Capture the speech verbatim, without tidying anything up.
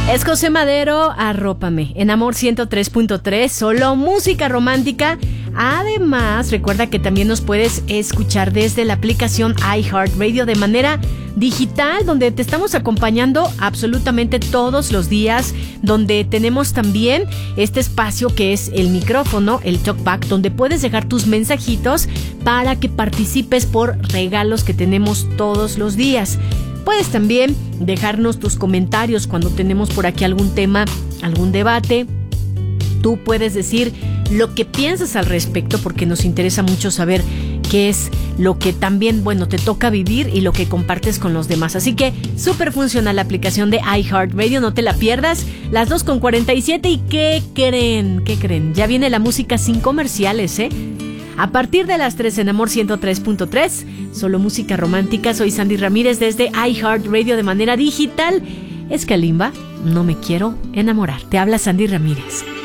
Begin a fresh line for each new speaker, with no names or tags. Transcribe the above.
Es José Madero, Arrópame, en Amor ciento tres punto tres, solo música romántica. Además, recuerda que también nos puedes escuchar desde la aplicación iHeartRadio de manera digital, donde te estamos acompañando absolutamente todos los días, donde tenemos también este espacio que es el micrófono, el talkback, donde puedes dejar tus mensajitos para que participes por regalos que tenemos todos los días. Puedes también dejarnos tus comentarios cuando tenemos por aquí algún tema, algún debate. Tú puedes decir lo que piensas al respecto, porque nos interesa mucho saber qué es lo que también, bueno, te toca vivir y lo que compartes con los demás. Así que súper funcional la aplicación de iHeartRadio, no te la pierdas. Las dos con cuarenta y siete, ¿y qué creen? ¿Qué creen? Ya viene la música sin comerciales, ¿eh? A partir de las tres en Amor ciento tres punto tres, solo música romántica. Soy Sandy Ramírez desde iHeartRadio de manera digital. Es Kalimba, no me quiero enamorar. Te habla Sandy Ramírez.